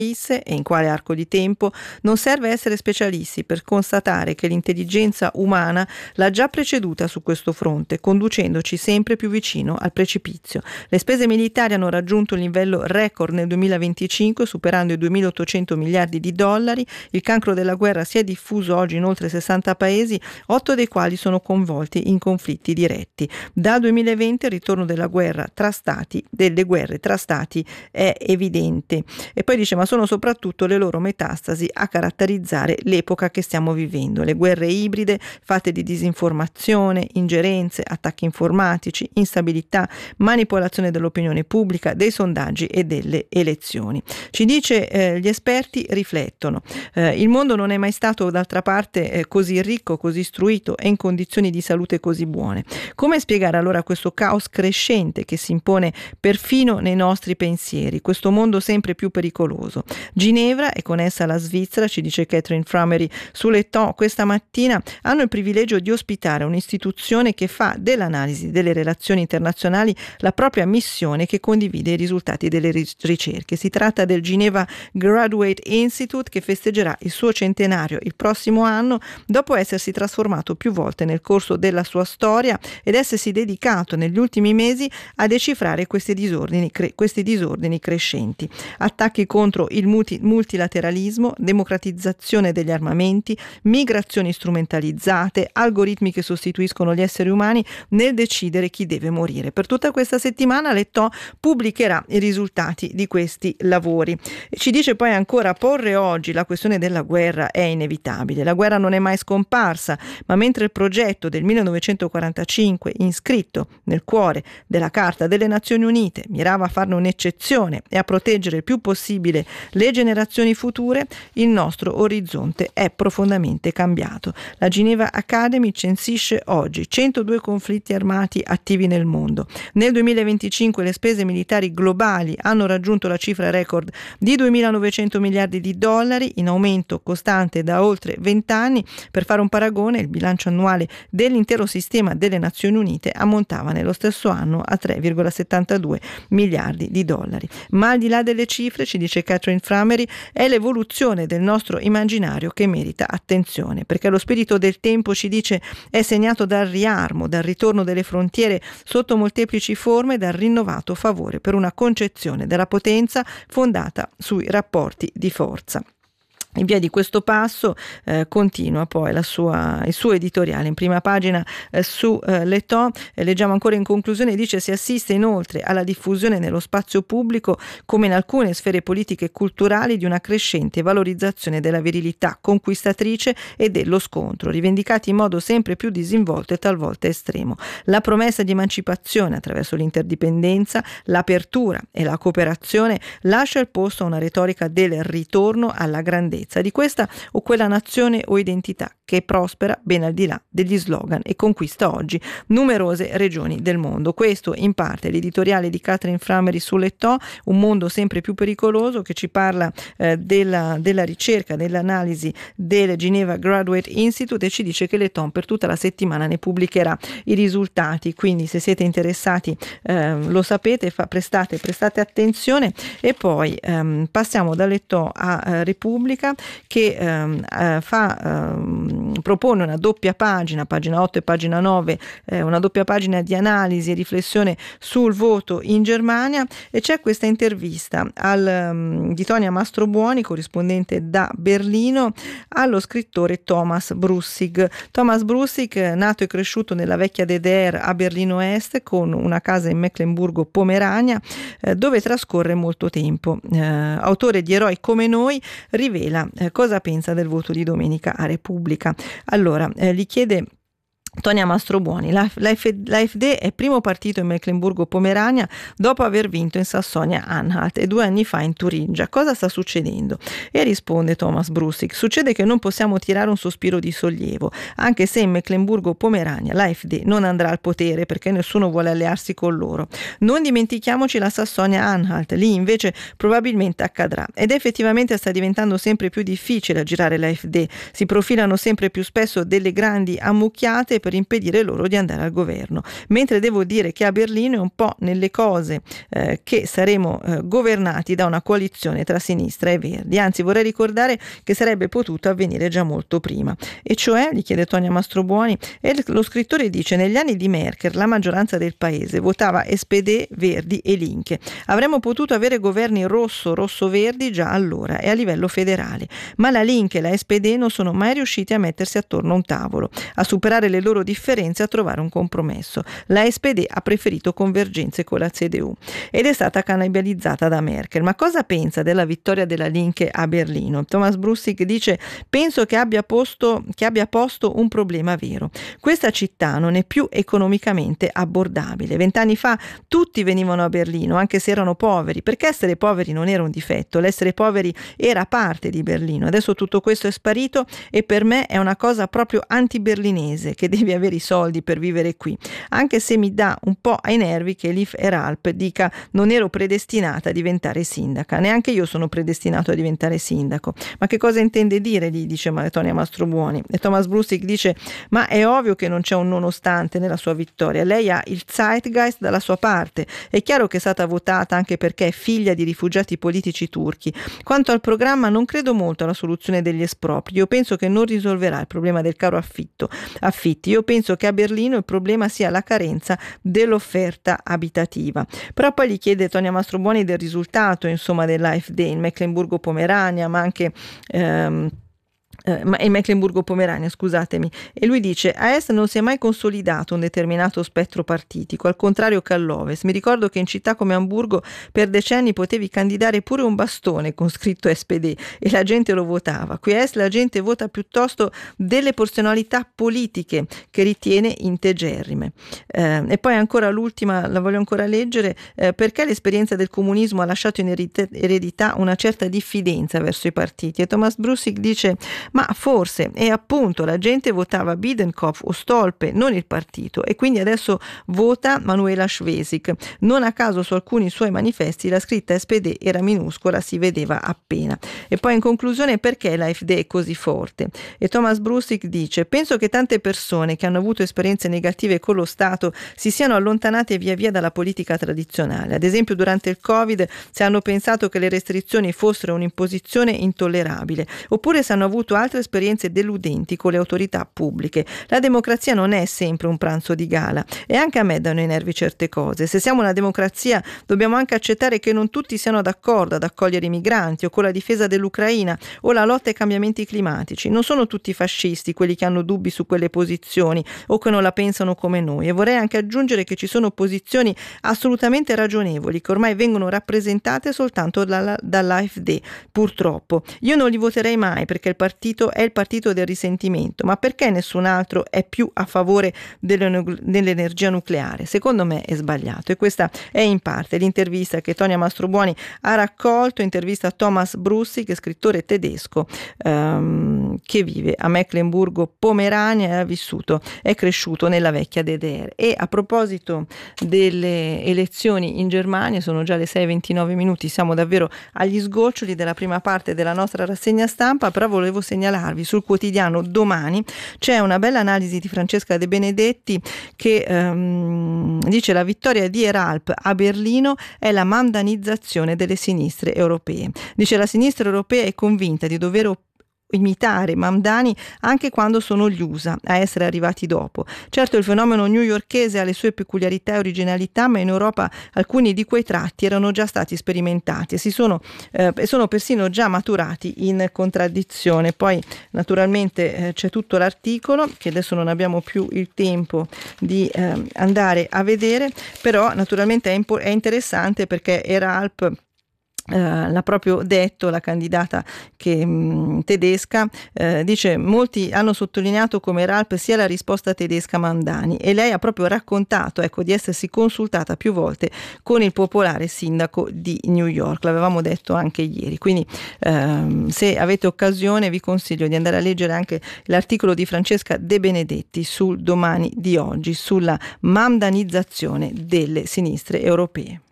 e in quale arco di tempo, non serve essere specialisti per constatare che l'intelligenza umana l'ha già preceduta su questo fronte, conducendoci sempre più vicino al precipizio. Le spese militari hanno raggiunto un livello record nel 2025, superando i 2.800 miliardi di dollari. Il cancro della guerra si è diffuso oggi in oltre 60 paesi, 8 dei quali sono coinvolti in conflitti diretti. Dal 2020 il ritorno delle guerre tra stati è evidente. E poi dice: ma sono soprattutto le loro metastasi a caratterizzare l'epoca che stiamo vivendo. Le guerre ibride fatte di disinformazione, ingerenze, attacchi informatici, instabilità, manipolazione dell'opinione pubblica, dei sondaggi e delle elezioni. Ci dice, gli esperti riflettono. Il mondo non è mai stato d'altra parte così ricco, così istruito e in condizioni di salute così buone. Come spiegare allora questo caos crescente che si impone perfino nei nostri pensieri, questo mondo sempre più pericoloso? Ginevra e con essa la Svizzera, ci dice Catherine Framery sulle TO questa mattina, hanno il privilegio di ospitare un'istituzione che fa dell'analisi delle relazioni internazionali la propria missione, che condivide i risultati delle ricerche. Si tratta del Geneva Graduate Institute, che festeggerà il suo centenario il prossimo anno, dopo essersi trasformato più volte nel corso della sua storia ed essersi dedicato negli ultimi mesi a decifrare questi disordini crescenti. Attacchi contro il multilateralismo, democratizzazione degli armamenti, migrazioni strumentalizzate, algoritmi che sostituiscono gli esseri umani nel decidere chi deve morire. Per tutta questa settimana l'ETO pubblicherà i risultati di questi lavori. E ci dice poi ancora: porre oggi la questione della guerra è inevitabile. La guerra non è mai scomparsa, ma mentre il progetto del 1945, iscritto nel cuore della Carta delle Nazioni Unite, mirava a farne un'eccezione e a proteggere il più possibile le generazioni future, il nostro orizzonte è profondamente cambiato. La Geneva Academy censisce oggi 102 conflitti armati attivi nel mondo. Nel 2025 le spese militari globali hanno raggiunto la cifra record di 2.900 miliardi di dollari, in aumento costante da oltre 20 anni. Per fare un paragone, il bilancio annuale dell'intero sistema delle Nazioni Unite ammontava nello stesso anno a 3,72 miliardi di dollari. Ma al di là delle cifre, ci dice Catherine Framery, è l'evoluzione del nostro immaginario che merita attenzione, perché lo spirito del tempo, ci dice, è segnato dal riarmo, dal ritorno delle frontiere sotto molteplici forme, dal rinnovato favore per una concezione della potenza fondata sui rapporti di forza. In via di questo passo continua poi il suo editoriale in prima pagina su l'ETO. Leggiamo ancora in conclusione, dice: si assiste inoltre alla diffusione nello spazio pubblico, come in alcune sfere politiche e culturali, di una crescente valorizzazione della virilità conquistatrice e dello scontro, rivendicati in modo sempre più disinvolto e talvolta estremo. La promessa di emancipazione attraverso l'interdipendenza, l'apertura e la cooperazione lascia il posto a una retorica del ritorno alla grandezza di questa o quella nazione o identità che prospera ben al di là degli slogan e conquista oggi numerose regioni del mondo. Questo in parte è l'editoriale di Catherine Framery sull'ETO, un mondo sempre più pericoloso, che ci parla della ricerca, dell'analisi del Geneva Graduate Institute, e ci dice che l'ETO per tutta la settimana ne pubblicherà i risultati, quindi se siete interessati lo sapete, prestate attenzione. E poi passiamo dall'ETO a Repubblica, che propone una doppia pagina 8 e pagina 9, una doppia pagina di analisi e riflessione sul voto in Germania, e c'è questa intervista di Tonia Mastrobuoni, corrispondente da Berlino, allo scrittore Thomas Brussig. Thomas Brussig, nato e cresciuto nella vecchia DDR a Berlino Est, con una casa in Mecklenburgo-Pomerania, dove trascorre molto tempo. Autore di Eroi come noi, rivela cosa pensa del voto di domenica a Repubblica. Allora, gli chiede Tonia Mastrobuoni: l'AfD è primo partito in Mecklenburgo-Pomerania dopo aver vinto in Sassonia-Anhalt e 2 anni fa in Turingia. Cosa sta succedendo? E risponde Thomas Brussig: succede che non possiamo tirare un sospiro di sollievo, anche se in Mecklenburgo-Pomerania l'AfD non andrà al potere perché nessuno vuole allearsi con loro. Non dimentichiamoci la Sassonia-Anhalt, lì invece probabilmente accadrà, ed effettivamente sta diventando sempre più difficile aggirare l'AfD. Si profilano sempre più spesso delle grandi ammucchiate per impedire loro di andare al governo. Mentre devo dire che a Berlino è un po' nelle cose che saremo governati da una coalizione tra sinistra e verdi. Anzi, vorrei ricordare che sarebbe potuto avvenire già molto prima. E cioè, gli chiede Tonia Mastrobuoni, e lo scrittore dice: negli anni di Merkel la maggioranza del paese votava SPD, Verdi e Linke. Avremmo potuto avere governi rosso-verdi già allora e a livello federale, ma la Linke e la SPD non sono mai riusciti a mettersi attorno a un tavolo, a superare le loro differenze e a trovare un compromesso. La SPD ha preferito convergenze con la CDU ed è stata cannibalizzata da Merkel. Ma cosa pensa della vittoria della Linke a Berlino? Thomas Brussig dice: penso che abbia posto un problema vero. Questa città non è più economicamente abbordabile. 20 anni fa tutti venivano a Berlino, anche se erano poveri, perché essere poveri non era un difetto, l'essere poveri era parte di Berlino. Adesso tutto questo è sparito e per me è una cosa proprio anti-berlinese, che devi avere i soldi per vivere qui, anche se mi dà un po' ai nervi che Liv Eralp dica: non ero predestinata a diventare sindaca. Neanche io sono predestinato a diventare sindaco. Ma che cosa intende dire? Gli dice Tonia Mastrobuoni. E Thomas Brussig dice: ma è ovvio che non c'è un nonostante nella sua vittoria, lei ha il Zeitgeist dalla sua parte. È chiaro che è stata votata anche perché è figlia di rifugiati politici turchi. Quanto al programma, non credo molto alla soluzione degli espropri. Io penso che non risolverà il problema del caro affitti. Io penso che a Berlino il problema sia la carenza dell'offerta abitativa. Però poi gli chiede Tonia Mastrobuoni del risultato, insomma, dell'AfD in Mecklenburgo-Pomerania, ma anche in Mecklenburgo-Pomerania, scusatemi, e lui dice: a est non si è mai consolidato un determinato spettro partitico, al contrario che all'ovest. Mi ricordo che in città come Amburgo per decenni potevi candidare pure un bastone con scritto SPD e la gente lo votava. Qui a est la gente vota piuttosto delle personalità politiche che ritiene integerrime. E poi ancora l'ultima, la voglio ancora leggere, perché l'esperienza del comunismo ha lasciato in eredità una certa diffidenza verso i partiti. E Thomas Brussig dice: ma forse, e appunto, la gente votava Biedenkopf o Stolpe, non il partito, e quindi adesso vota Manuela Schwesig. Non a caso su alcuni suoi manifesti la scritta SPD era minuscola, si vedeva appena. E poi in conclusione, perché l'AfD è così forte? E Thomas Brussig dice: penso che tante persone che hanno avuto esperienze negative con lo Stato si siano allontanate via via dalla politica tradizionale. Ad esempio, durante il Covid si hanno pensato che le restrizioni fossero un'imposizione intollerabile, oppure si hanno avuto altre esperienze deludenti con le autorità pubbliche. La democrazia non è sempre un pranzo di gala e anche a me danno i nervi certe cose. Se siamo una democrazia dobbiamo anche accettare che non tutti siano d'accordo ad accogliere i migranti o con la difesa dell'Ucraina o la lotta ai cambiamenti climatici. Non sono tutti fascisti quelli che hanno dubbi su quelle posizioni o che non la pensano come noi, e vorrei anche aggiungere che ci sono posizioni assolutamente ragionevoli che ormai vengono rappresentate soltanto dall'AfD, purtroppo. Io non li voterei mai perché il partito è il partito del risentimento, ma perché nessun altro è più a favore dell'energia nucleare? Secondo me è sbagliato, e questa è in parte l'intervista che Tonia Mastrobuoni ha raccolto, intervista a Thomas Brussig, che è scrittore tedesco che vive a Mecklenburgo-Pomerania e è cresciuto nella vecchia DDR. E a proposito delle elezioni in Germania, sono già le 6:29 minuti, siamo davvero agli sgoccioli della prima parte della nostra rassegna stampa, però volevo segnalarvi sul quotidiano Domani c'è una bella analisi di Francesca De Benedetti che dice: la vittoria di Eralp a Berlino è la mandanizzazione delle sinistre europee. Dice: la sinistra europea è convinta di dover imitare Mamdani anche quando sono gli USA a essere arrivati dopo. Certo, il fenomeno newyorkese ha le sue peculiarità e originalità, ma in Europa alcuni di quei tratti erano già stati sperimentati e sono persino già maturati in contraddizione. Poi naturalmente c'è tutto l'articolo che adesso non abbiamo più il tempo di andare a vedere, però naturalmente è interessante perché Eralp l'ha proprio detto, la candidata tedesca, dice: molti hanno sottolineato come Eralp sia la risposta tedesca a Mamdani, e lei ha proprio raccontato di essersi consultata più volte con il popolare sindaco di New York. L'avevamo detto anche ieri, quindi se avete occasione vi consiglio di andare a leggere anche l'articolo di Francesca De Benedetti sul Domani di oggi sulla mamdanizzazione delle sinistre europee.